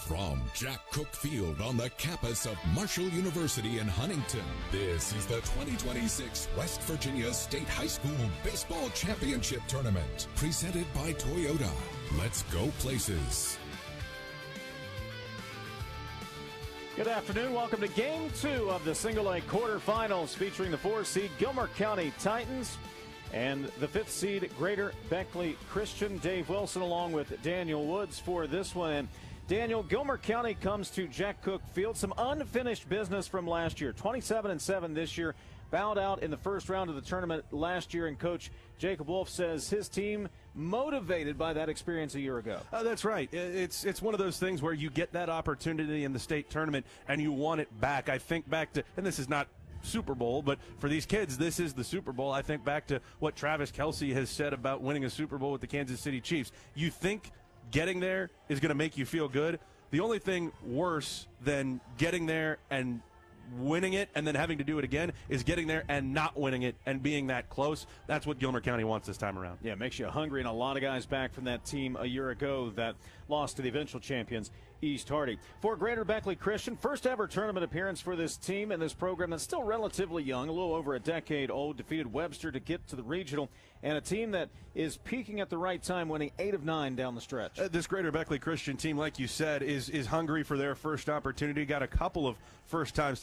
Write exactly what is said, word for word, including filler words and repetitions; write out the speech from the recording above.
From Jack Cook Field on the campus of Marshall University in Huntington, this is the twenty twenty-six West Virginia State High School Baseball Championship Tournament, presented by Toyota. Let's go places. Good afternoon. Welcome to Game two of the Single A quarterfinals, featuring the four-seed Gilmer County Titans and the fifth seed Greater Beckley Christian. Dave Wilson along with Daniel Woods for this one. And Daniel, Gilmer County comes to Jack Cook Field. Some unfinished business from last year. twenty-seven and seven this year. Bowed out in the first round of the tournament last year, and Coach Jacob Wolf says his team motivated by that experience a year ago. Uh, that's right. It's it's one of those things where you get that opportunity in the state tournament and you want it back. I think back to, and this is not Super Bowl, but for these kids, this is the Super Bowl. I think back to what Travis Kelce has said about winning a Super Bowl with the Kansas City Chiefs. You think getting there is going to make you feel good. The only thing worse than getting there and winning it and then having to do it again is getting there and not winning it and being that close. That's what Gilmer County wants this time around. Yeah, it makes you hungry, and a lot of guys back from that team a year ago that lost to the eventual champions, East Hardy. For Greater Beckley Christian, first ever tournament appearance for this team and this program that's still relatively young, a little over a decade old, defeated Webster to get to the regional, and a team that is peaking at the right time, winning eight of nine down the stretch. Uh, this Greater Beckley Christian team, like you said, is is hungry for their first opportunity. Got a couple of first-time